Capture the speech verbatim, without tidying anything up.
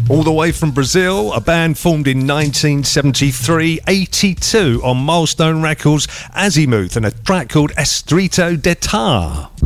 All the way from Brazil, a band formed in nineteen seventy-three, eighty-two on Milestone Records, Azimuth, and a track called Estrito de Tar.